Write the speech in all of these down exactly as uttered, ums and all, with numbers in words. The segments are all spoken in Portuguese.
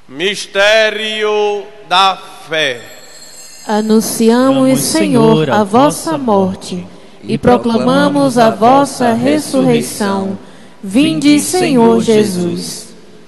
Mistério da fé. Anunciamos, Senhor, a vossa morte e proclamamos a vossa ressurreição. Vinde, Senhor Jesus.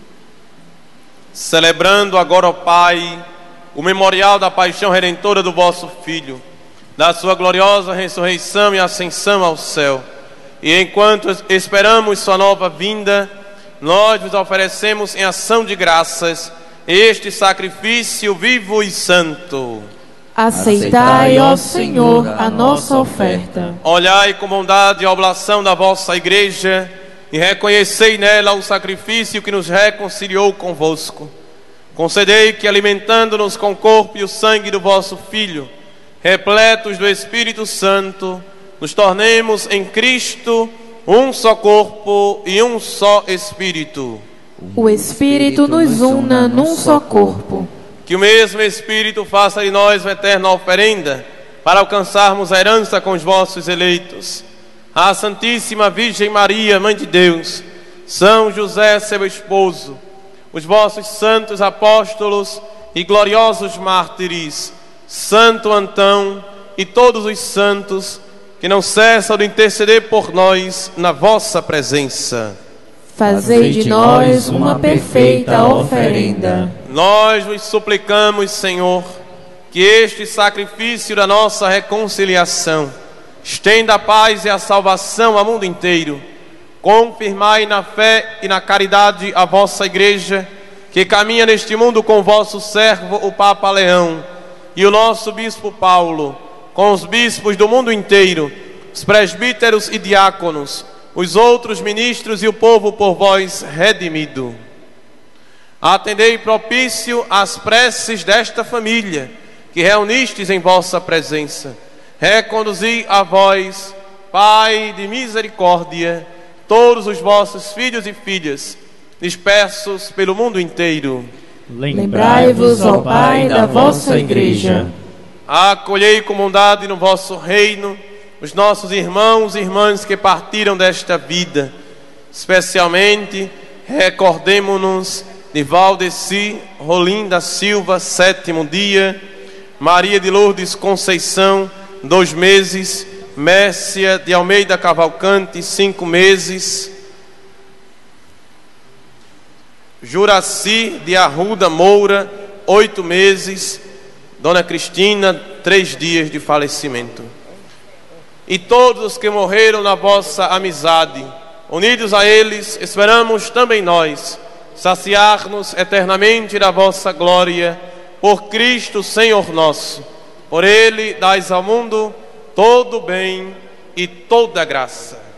Celebrando agora, ó Pai, o memorial da paixão redentora do vosso Filho, da sua gloriosa ressurreição e ascensão ao céu, e enquanto esperamos sua nova vinda, nós vos oferecemos em ação de graças este sacrifício vivo e santo. Aceitai, ó Senhor, a nossa oferta. Olhai com bondade a oblação da vossa Igreja e reconhecei nela o sacrifício que nos reconciliou convosco. Concedei que, alimentando-nos com o corpo e o sangue do vosso Filho, repletos do Espírito Santo, nos tornemos em Cristo um só corpo e um só Espírito. O Espírito nos una num só corpo. Que o mesmo Espírito faça de nós uma eterna oferenda, para alcançarmos a herança com os vossos eleitos. A Santíssima Virgem Maria, Mãe de Deus, São José, seu esposo, os vossos santos apóstolos e gloriosos mártires, Santo Antão e todos os santos, que não cessam de interceder por nós na vossa presença. Fazei de nós uma perfeita oferenda. Nós vos suplicamos, Senhor, que este sacrifício da nossa reconciliação estenda a paz e a salvação ao mundo inteiro. Confirmai na fé e na caridade a vossa Igreja, que caminha neste mundo com o vosso servo, o Papa Leão, e o nosso Bispo Paulo, com os bispos do mundo inteiro, os presbíteros e diáconos, os outros ministros e o povo por vós redimido. Atendei propício às preces desta família, que reunistes em vossa presença. Reconduzi a vós, Pai de misericórdia, todos os vossos filhos e filhas, dispersos pelo mundo inteiro. Lembrai-vos, ó Pai, da vossa Igreja. Acolhei com bondade no vosso reino os nossos irmãos e irmãs que partiram desta vida. Especialmente recordemo-nos de Valdeci Rolim da Silva, sétimo dia, Maria de Lourdes Conceição, dois meses, Mércia de Almeida Cavalcante, cinco meses, Juraci de Arruda Moura, oito meses, Dona Cristina, três dias de falecimento. E todos os que morreram na vossa amizade, unidos a eles, esperamos também nós saciar-nos eternamente da vossa glória, por Cristo Senhor nosso. Por Ele dais ao mundo todo o bem e toda a graça.